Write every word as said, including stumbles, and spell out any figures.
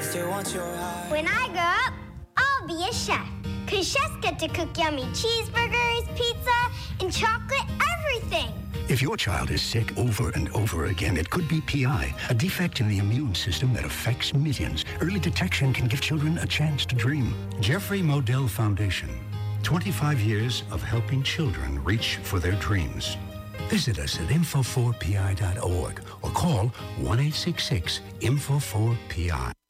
I still want your heart. When I grow up, I'll be a chef. Because chefs get to cook yummy cheeseburgers, pizza, and chocolate everything. If your child is sick over and over again, it could be P I, a defect in the immune system that affects millions. Early detection can give children a chance to dream. Jeffrey Modell Foundation. twenty-five years of helping children reach for their dreams. Visit us at info four p i dot org or call one eight six six info four P I.